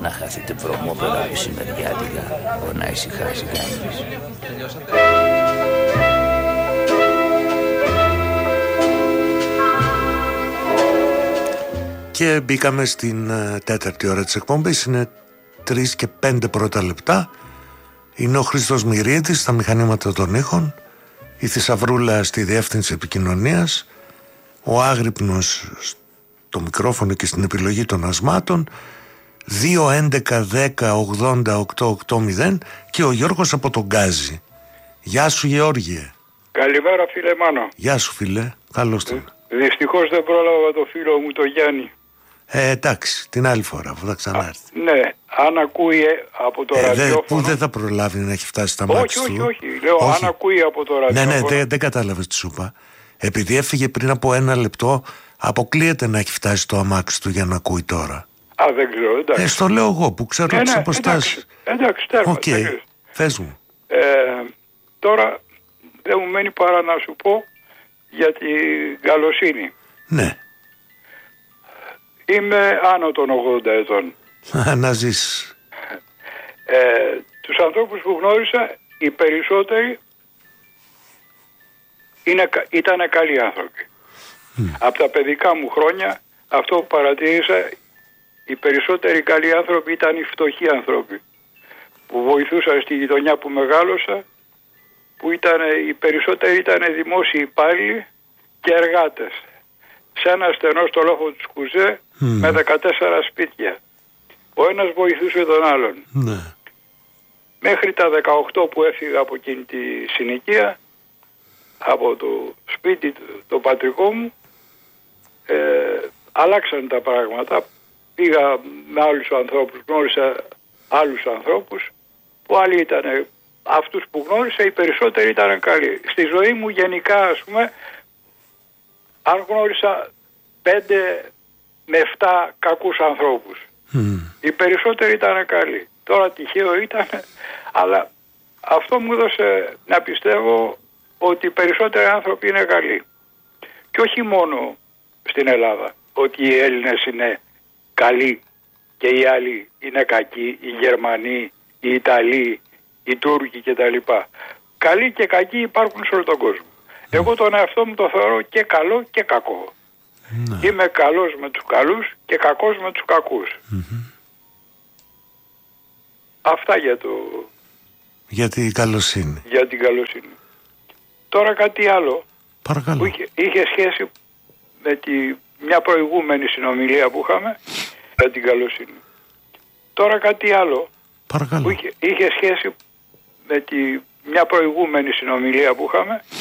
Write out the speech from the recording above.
να χαθείτε βρωμόπερα μεσημεριάτικα, να ησυχάσει κανείς. Και μπήκαμε στην τέταρτη ώρα της εκπομπής. Είναι 3 και 5 πρώτα λεπτά. Είναι ο Χρήστος Μυρίετης στα μηχανήματα των ήχων, η Θησαυρούλα στη διεύθυνση επικοινωνίας, ο Άγρυπνος στο μικρόφωνο και στην επιλογή των ασμάτων, 2-11-10-80-880, και ο Γιώργος από τον Γκάζι. Γεια σου Γεώργιε. Καλημέρα φίλε Μάνο. Γεια σου φίλε, καλώς τον. Δυστυχώς δεν πρόλαβα το φίλο μου το Γιάννη. Εντάξει, την άλλη φορά που θα ξανάρθει. Ναι, αν ακούει από το ραδιόφωνο. Πού δεν θα προλάβει να έχει φτάσει στα μάτια του. Όχι. Λέω, όχι. Αν ακούει από το ραδιόφωνο. Ναι, δεν κατάλαβες τι σου είπα. Επειδή έφυγε πριν από 1 λεπτό, αποκλείεται να έχει φτάσει στο αμάξι του για να ακούει τώρα. Δεν ξέρω, εντάξει. Στο λέω εγώ που ξέρω τις αποστάσεις. Εντάξει, τέρμα. Οκ, θες μου. Τώρα δεν μου μένει παρά να σου πω για την καλοσύνη. Ναι. Είμαι άνω των 80 ετών. Να ζήσεις. Τους ανθρώπους που γνώρισα, οι περισσότεροι ήταν καλοί άνθρωποι. Από τα παιδικά μου χρόνια, αυτό που παρατήρησα, οι περισσότεροι καλοί άνθρωποι ήταν οι φτωχοί άνθρωποι που βοηθούσαν στη γειτονιά που μεγάλωσα, που οι περισσότεροι ήταν δημόσιοι υπάλληλοι και εργάτες σε ένα στενό στο λόφο του Σκουζέ με 14 σπίτια. Ο ένας βοηθούσε τον άλλον. Μέχρι τα 18 που έφυγα από εκείνη τη συνοικία, από το σπίτι το πατρικό μου, αλλάξαν τα πράγματα. Πήγα με άλλους ανθρώπους, γνώρισα άλλους ανθρώπους που άλλοι ήταν, αυτούς που γνώρισα οι περισσότεροι ήταν καλοί. Στη ζωή μου γενικά, ας πούμε, αν γνώρισα 5 με 7 κακούς ανθρώπους, οι περισσότεροι ήταν καλοί. Τώρα τυχαίο ήταν, αλλά αυτό μου έδωσε να πιστεύω ότι οι περισσότεροι άνθρωποι είναι καλοί. Και όχι μόνο στην Ελλάδα, ότι οι Έλληνες είναι καλοί και οι άλλοι είναι κακοί, οι Γερμανοί, οι Ιταλοί, οι Τούρκοι κτλ. Καλοί και κακοί υπάρχουν σε όλο τον κόσμο. Εγώ τον εαυτό μου το θεωρώ και καλό και κακό. Είμαι καλός με τους καλούς και κακός με τους κακούς. Αυτά για την καλοσύνη. Για την καλοσύνη. Τώρα κάτι άλλο. Παρακαλώ. Που είχε σχέση με μια προηγούμενη συνομιλία που είχαμε για την καλοσύνη. Τώρα κάτι άλλο. Παρακαλώ. Που είχε σχέση με μια προηγούμενη συνομιλία που είχαμε